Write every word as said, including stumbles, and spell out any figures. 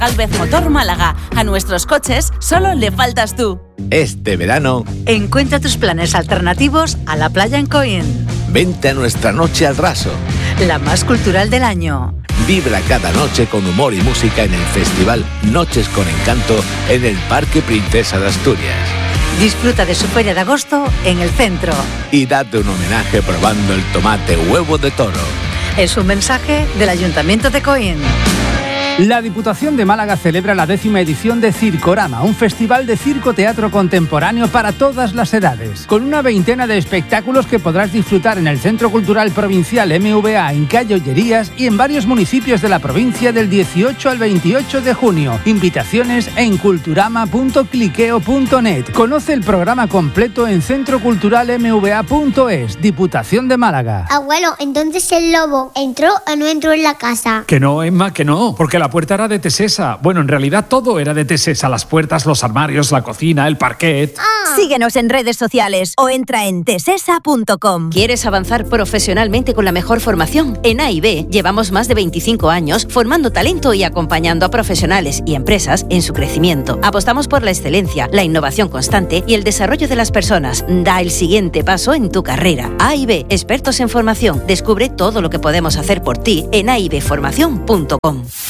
Galvez Motor Málaga. A nuestros coches solo le faltas tú. Este verano, encuentra tus planes alternativos a la playa en Coín. vente a nuestra noche al raso. La más cultural del año. Vibra cada noche con humor y música en el festival Noches con Encanto en el Parque Princesa de Asturias. Disfruta de su feria de agosto en el centro. Y date un homenaje probando el tomate huevo de toro. Es un mensaje del Ayuntamiento de Coín. La Diputación de Málaga celebra la décima edición de Circorama, un festival de circo-teatro contemporáneo para todas las edades, con una veintena de espectáculos que podrás disfrutar en el Centro Cultural Provincial M V A en Calle Ollerías y en varios municipios de la provincia del dieciocho al veintiocho de junio. Invitaciones en culturama punto cliqueo punto net. Conoce el programa completo en centro cultural m v a punto es. Diputación de Málaga. Abuelo, entonces el lobo entró o no entró en la casa. Que no, Emma, que no, porque la puerta era de Tesesa. Bueno, en realidad todo era de Tesesa. Las puertas, los armarios, la cocina, el parquet. Ah. Síguenos en redes sociales o entra en tesesa punto com. ¿Quieres avanzar profesionalmente con la mejor formación? En A y B llevamos más de veinticinco años formando talento y acompañando a profesionales y empresas en su crecimiento. Apostamos por la excelencia, la innovación constante y el desarrollo de las personas. Da el siguiente paso en tu carrera. A y B, expertos en formación. Descubre todo lo que podemos hacer por ti en a y b formación punto com.